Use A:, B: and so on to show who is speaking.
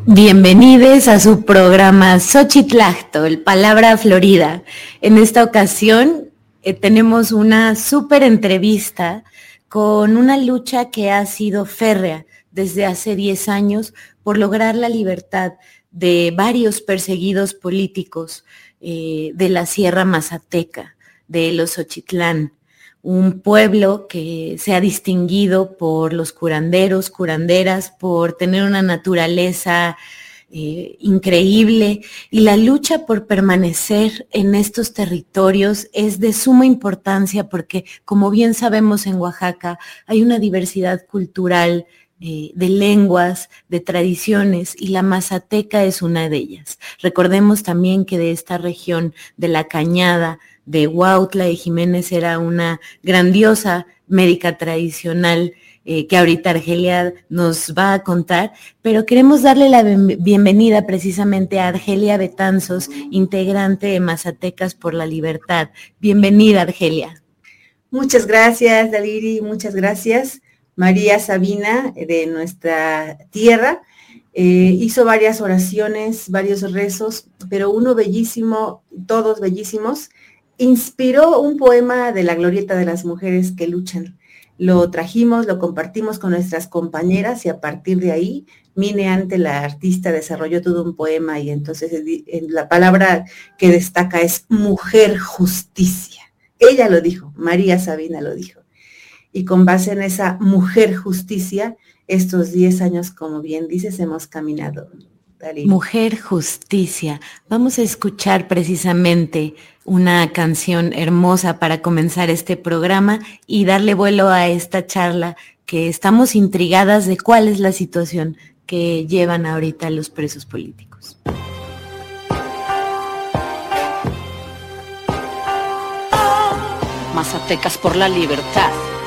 A: Bienvenidos a su programa Xochitlactol, Palabra Florida. En esta ocasión tenemos una súper entrevista con una lucha que ha sido férrea desde hace 10 años por lograr la libertad de varios perseguidos políticos de la Sierra Mazateca, de los Xochitlán, un pueblo que se ha distinguido por los curanderos, curanderas, por tener una naturaleza increíble, y la lucha por permanecer en estos territorios es de suma importancia porque, como bien sabemos, en Oaxaca hay una diversidad cultural, de lenguas, de tradiciones, y la mazateca es una de ellas. Recordemos también que de esta región de la Cañada, de Huautla y Jiménez, era una grandiosa médica tradicional que ahorita Argelia nos va a contar, pero queremos darle la bienvenida precisamente a Argelia Betanzos, integrante de Mazatecas por la Libertad. Bienvenida, Argelia.
B: Muchas gracias, Daliri, muchas gracias. María Sabina, de nuestra tierra, hizo varias oraciones, varios rezos, pero uno bellísimo, todos bellísimos. Inspiró un poema de la Glorieta de las Mujeres que Luchan. Lo trajimos, lo compartimos con nuestras compañeras y a partir de ahí, Mine Ante, la artista, desarrolló todo un poema y entonces la palabra que destaca es mujer justicia. Ella lo dijo, María Sabina lo dijo. Y con base en esa mujer justicia, estos 10 años, como bien dices, hemos caminado.
A: Dalí. Mujer justicia. Vamos a escuchar precisamente una canción hermosa para comenzar este programa y darle vuelo a esta charla, que estamos intrigadas de cuál es la situación que llevan ahorita los presos políticos.
C: Mazatecas por la libertad.